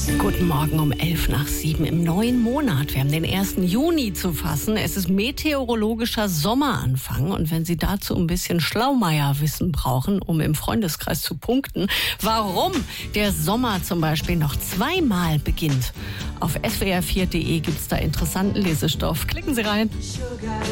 Guten Morgen um 6:11 im neuen Monat. Wir haben den 1. Juni zu fassen. Es ist meteorologischer Sommeranfang. Und wenn Sie dazu ein bisschen Schlaumeierwissen brauchen, um im Freundeskreis zu punkten, warum der Sommer zum Beispiel noch zweimal beginnt, auf swr4.de gibt es da interessanten Lesestoff. Klicken Sie rein.